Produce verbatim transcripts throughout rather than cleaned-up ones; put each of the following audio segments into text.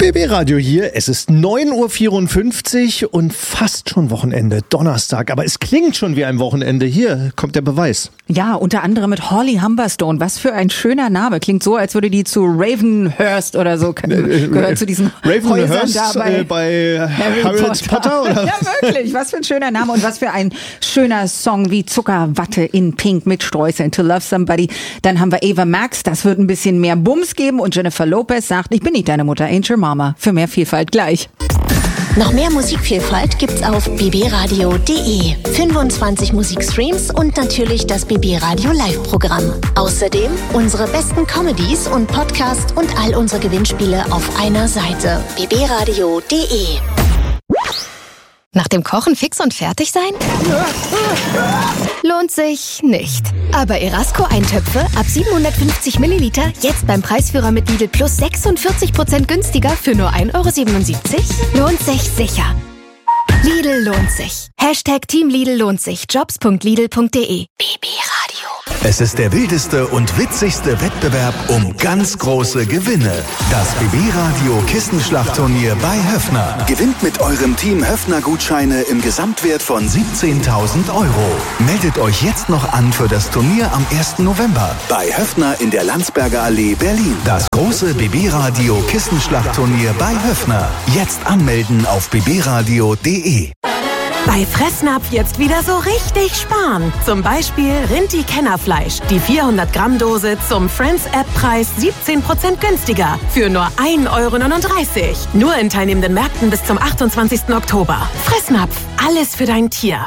B B-Radio hier. Es ist neun Uhr vierundfünfzig und fast schon Wochenende, Donnerstag. Aber es klingt schon wie ein Wochenende. Hier kommt der Beweis. Ja, unter anderem mit Holly Humberstone. Was für ein schöner Name. Klingt so, als würde die zu Ravenhurst oder so. Gehört zu diesen Häusern da bei, äh, bei Harry, Harry Potter. Potter oder? Ja, wirklich. Was für ein schöner Name und was für ein schöner Song wie Zuckerwatte in Pink mit Streuseln, To Love Somebody. Dann haben wir Ava Max. Das wird ein bisschen mehr Bums geben. Und Jennifer Lopez sagt, ich bin nicht deine Mutter, Angel Mama. Für mehr Vielfalt gleich. Noch mehr Musikvielfalt gibt's auf b b radio punkt d e. fünfundzwanzig Musikstreams und natürlich das B B Radio Live-Programm. Außerdem unsere besten Comedies und Podcasts und all unsere Gewinnspiele auf einer Seite. b b radio punkt d e. Nach dem Kochen fix und fertig sein? Lohnt sich nicht. Aber Erasco-Eintöpfe ab siebenhundertfünfzig Milliliter jetzt beim Preisführer mit Lidl Plus sechsundvierzig Prozent günstiger für nur ein Euro siebenundsiebzig? Lohnt sich sicher. Lidl lohnt sich. Hashtag Team Lidl lohnt sich. jobs punkt lidl punkt d e. B B Radio. Es ist der wildeste und witzigste Wettbewerb um ganz große Gewinne. Das B B-Radio Kissenschlachtturnier bei Höffner. Gewinnt mit eurem Team Höffner-Gutscheine im Gesamtwert von siebzehntausend Euro. Meldet euch jetzt noch an für das Turnier am ersten November bei Höffner in der Landsberger Allee, Berlin. Das große B B-Radio Kissenschlachtturnier bei Höffner. Jetzt anmelden auf b b radio punkt d e. Bei Fressnapf jetzt wieder so richtig sparen. Zum Beispiel Rinti-Kennerfleisch. Die vierhundert Gramm Dose zum Friends-App-Preis siebzehn Prozent günstiger. Für nur ein Euro neununddreißig. Nur in teilnehmenden Märkten bis zum achtundzwanzigsten Oktober. Fressnapf. Alles für dein Tier.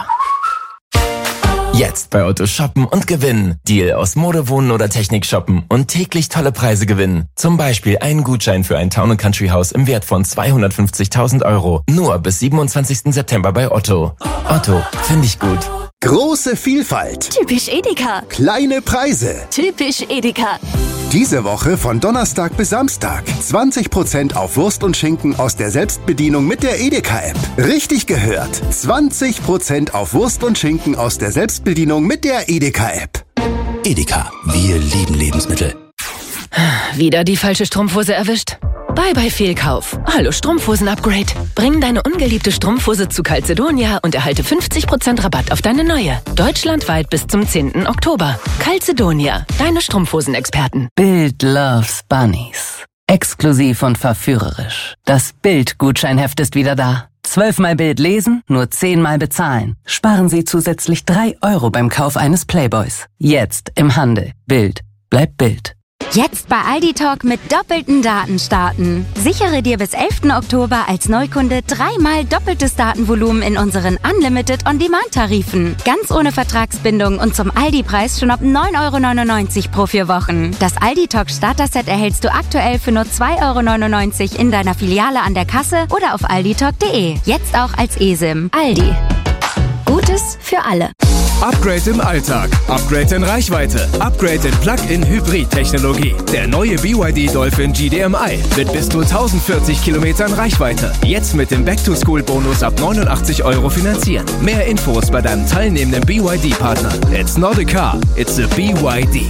Jetzt bei Otto shoppen und gewinnen. Deal aus Mode, Wohnen oder Technik shoppen und täglich tolle Preise gewinnen. Zum Beispiel einen Gutschein für ein Town and Country Haus im Wert von zweihundertfünfzigtausend Euro. Nur bis siebenundzwanzigsten September bei Otto. Otto, finde ich gut. Große Vielfalt. Typisch Edeka. Kleine Preise. Typisch Edeka. Diese Woche von Donnerstag bis Samstag. zwanzig Prozent auf Wurst und Schinken aus der Selbstbedienung mit der Edeka-App. Richtig gehört. zwanzig Prozent auf Wurst und Schinken aus der Selbstbedienung mit der Edeka-App. Edeka. Wir lieben Lebensmittel. Wieder die falsche Strumpfhose erwischt? Bye bye Fehlkauf. Hallo Strumpfhosen-Upgrade. Bring deine ungeliebte Strumpfhose zu Calzedonia und erhalte fünfzig Prozent Rabatt auf deine neue. Deutschlandweit bis zum zehnten Oktober. Calzedonia, deine Strumpfhosen-Experten. Bild loves Bunnies. Exklusiv und verführerisch. Das Bild-Gutscheinheft ist wieder da. Zwölfmal Bild lesen, nur zehnmal bezahlen. Sparen Sie zusätzlich drei Euro beim Kauf eines Playboys. Jetzt im Handel. Bild bleibt Bild. Jetzt bei Aldi Talk mit doppelten Daten starten. Sichere dir bis elften Oktober als Neukunde dreimal doppeltes Datenvolumen in unseren Unlimited On-Demand-Tarifen. Ganz ohne Vertragsbindung und zum Aldi-Preis schon ab neun Euro neunundneunzig pro vier Wochen. Das Aldi Talk Starter-Set erhältst du aktuell für nur zwei Euro neunundneunzig in deiner Filiale an der Kasse oder auf aldi talk punkt de. Jetzt auch als eSIM. Aldi. Gutes für alle. Upgrade im Alltag, Upgrade in Reichweite, Upgrade in Plug-in-Hybrid-Technologie. Der neue B Y D Dolphin G D M I mit bis zu tausendvierzig Kilometern Reichweite. Jetzt mit dem Back-to-School-Bonus ab neunundachtzig Euro finanzieren. Mehr Infos bei deinem teilnehmenden B Y D-Partner. It's not a car, it's a B Y D.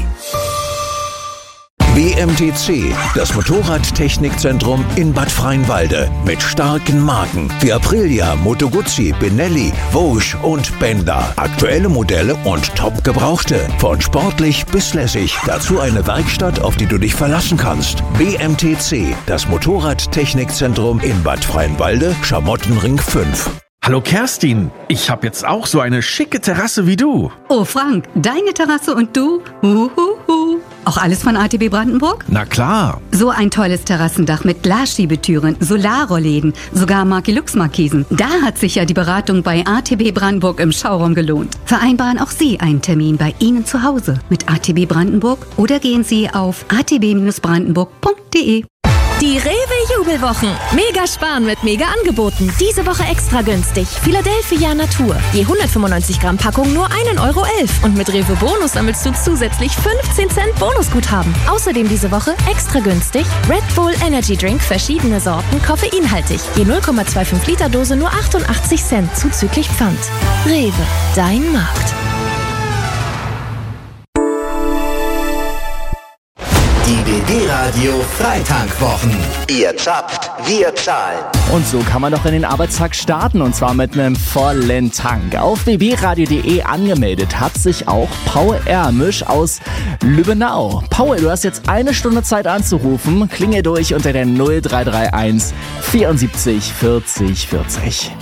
B M T C, das Motorradtechnikzentrum in Bad Freienwalde. Mit starken Marken wie Aprilia, Moto Guzzi, Benelli, Vosges und Bender. Aktuelle Modelle und top gebrauchte. Von sportlich bis lässig. Dazu eine Werkstatt, auf die du dich verlassen kannst. B M T C, das Motorradtechnikzentrum in Bad Freienwalde, Schamottenring fünf. Hallo Kerstin, ich habe jetzt auch so eine schicke Terrasse wie du. Oh Frank, deine Terrasse und du? Uhuhu. Auch alles von A T B Brandenburg? Na klar. So ein tolles Terrassendach mit Glasschiebetüren, Solarrollläden, sogar Markelux-Markisen. Da hat sich ja die Beratung bei A T B Brandenburg im Schauraum gelohnt. Vereinbaren auch Sie einen Termin bei Ihnen zu Hause mit A T B Brandenburg oder gehen Sie auf a t b brandenburg punkt de. Die Rewe-Jubelwochen. Mega sparen mit Mega-Angeboten. Diese Woche extra günstig. Philadelphia Natur. Je hundertfünfundneunzig Gramm Packung nur ein Euro elf. Und mit Rewe Bonus sammelst du zusätzlich fünfzehn Cent Bonusguthaben. Außerdem diese Woche extra günstig Red Bull Energy Drink, verschiedene Sorten, koffeinhaltig. Je null Komma fünfundzwanzig Liter Dose nur achtundachtzig Cent zuzüglich Pfand. Rewe, dein Markt. Die B B Radio Freitagwochen. Ihr zapft, wir zahlen. Und so kann man doch in den Arbeitstag starten, und zwar mit einem vollen Tank. Auf b b radio punkt d e angemeldet hat sich auch Paul Ermisch aus Lübbenau. Paul, du hast jetzt eine Stunde Zeit anzurufen. Klinge durch unter der null drei drei eins vierundsiebzig vierzig vierzig.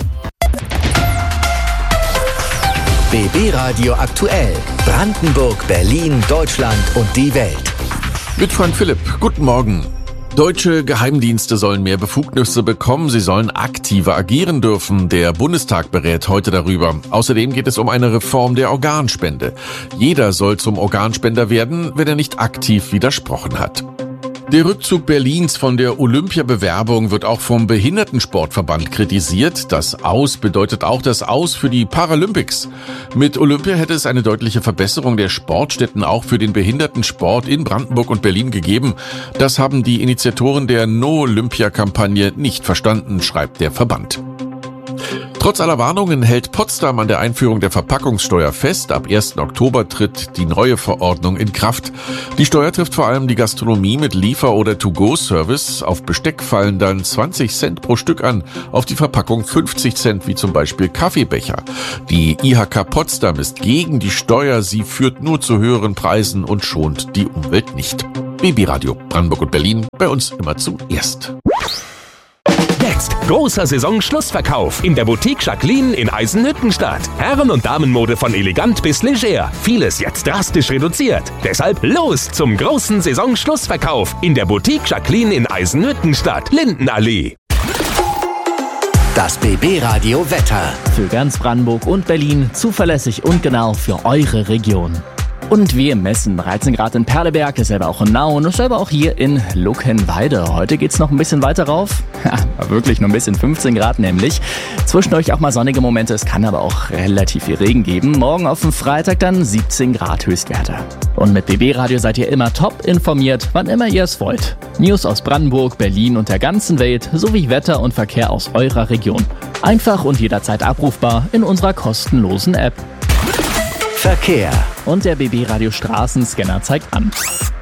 B B Radio aktuell. Brandenburg, Berlin, Deutschland und die Welt. Mit Frank Philipp. Guten Morgen. Deutsche Geheimdienste sollen mehr Befugnisse bekommen. Sie sollen aktiver agieren dürfen. Der Bundestag berät heute darüber. Außerdem geht es um eine Reform der Organspende. Jeder soll zum Organspender werden, wenn er nicht aktiv widersprochen hat. Der Rückzug Berlins von der Olympiabewerbung wird auch vom Behindertensportverband kritisiert. Das Aus bedeutet auch das Aus für die Paralympics. Mit Olympia hätte es eine deutliche Verbesserung der Sportstätten auch für den Behindertensport in Brandenburg und Berlin gegeben. Das haben die Initiatoren der No-Olympia-Kampagne nicht verstanden, schreibt der Verband. Trotz aller Warnungen hält Potsdam an der Einführung der Verpackungssteuer fest. Ab ersten Oktober tritt die neue Verordnung in Kraft. Die Steuer trifft vor allem die Gastronomie mit Liefer- oder To-Go-Service. Auf Besteck fallen dann zwanzig Cent pro Stück an, auf die Verpackung fünfzig Cent, wie zum Beispiel Kaffeebecher. Die I H K Potsdam ist gegen die Steuer. Sie führt nur zu höheren Preisen und schont die Umwelt nicht. B B Radio Brandenburg und Berlin, bei uns immer zuerst. Jetzt großer Saisonschlussverkauf in der Boutique Jacqueline in Eisenhüttenstadt. Herren- und Damenmode von elegant bis leger. Vieles jetzt drastisch reduziert. Deshalb los zum großen Saisonschlussverkauf in der Boutique Jacqueline in Eisenhüttenstadt, Lindenallee. Das B B Radio Wetter. Für ganz Brandenburg und Berlin zuverlässig und genau für eure Region. Und wir messen dreizehn Grad in Perleberg, dasselbe auch in Nauen, dasselbe auch hier in Luckenwalde. Heute geht's noch ein bisschen weiter rauf. Ja, wirklich nur ein bisschen, fünfzehn Grad nämlich. Zwischendurch auch mal sonnige Momente, es kann aber auch relativ viel Regen geben. Morgen auf dem Freitag dann siebzehn Grad Höchstwerte. Und mit B B Radio seid ihr immer top informiert, wann immer ihr es wollt. News aus Brandenburg, Berlin und der ganzen Welt, sowie Wetter und Verkehr aus eurer Region. Einfach und jederzeit abrufbar in unserer kostenlosen App. Verkehr. Und der B B Radio Straßenscanner zeigt an.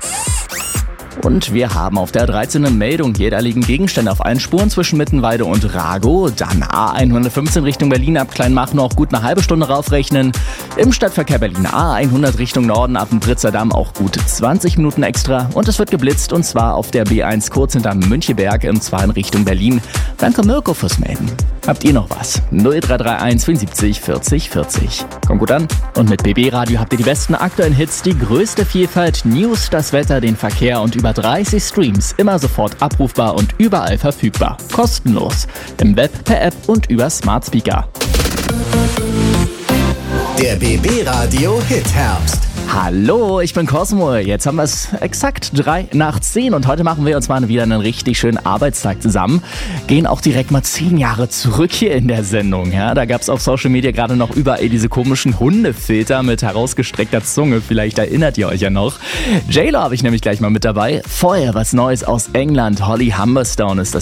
Und wir haben auf der dreizehn eine Meldung. Hier, da liegen Gegenstände auf allen Spuren zwischen Mittenwalde und Ragow. Dann A hundertfünfzehn Richtung Berlin ab Kleinmach noch gut eine halbe Stunde raufrechnen. Im Stadtverkehr Berlin A hundert Richtung Norden ab dem Britzer Damm auch gut zwanzig Minuten extra. Und es wird geblitzt, und zwar auf der B eins kurz hinterm Müncheberg, im zwar in Richtung Berlin. Danke Mirko fürs Melden. Habt ihr noch was? null drei drei eins fünfundsiebzig vierzig vierzig. Kommt gut an. Und mit B B Radio habt ihr die besten aktuellen Hits, die größte Vielfalt, News, das Wetter, den Verkehr und über dreißig Streams, immer sofort abrufbar und überall verfügbar. Kostenlos. Im Web, per App und über Smart Speaker. Der B B Radio Hit Herbst. Hallo, ich bin Cosmo. Jetzt haben wir es exakt drei nach zehn und heute machen wir uns mal wieder einen richtig schönen Arbeitstag zusammen. Gehen auch direkt mal zehn Jahre zurück hier in der Sendung. Ja, da gab es auf Social Media gerade noch überall diese komischen Hundefilter mit herausgestreckter Zunge. Vielleicht erinnert ihr euch ja noch. J-Lo habe ich nämlich gleich mal mit dabei. Vorher was Neues aus England. Holly Humberstone ist das